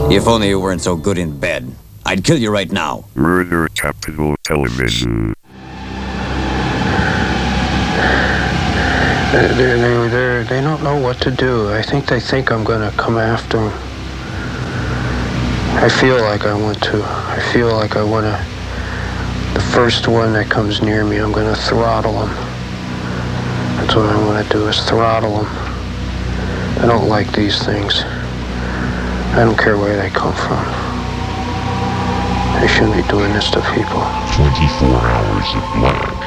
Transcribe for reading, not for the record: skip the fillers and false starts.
If only you weren't so good in bed. I'd kill you right now. Murder Capital Television. They don't know what to do. I think they think I'm going to come after them. I feel like I want to. I feel like I want to. The first one that comes near me, I'm going to throttle them. That's what I want to do, is throttle them. I don't like these things. I don't care where they come from. They shouldn't be doing this to people. 24 hours of black.